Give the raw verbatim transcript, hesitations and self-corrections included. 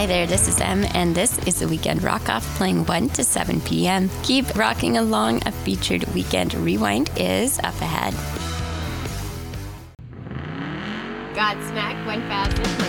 Hi there, this is Em, and this is the Weekend Rock Off playing one to seven p.m. Keep rocking along. A featured Weekend Rewind is up ahead. Godsmack one thousand.